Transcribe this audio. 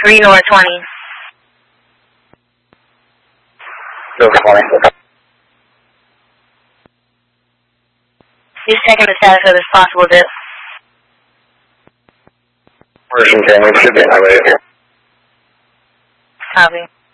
3 North 20. North 20. Just checking the status of this possible dip. Version 10, we should be on our way here. Copy.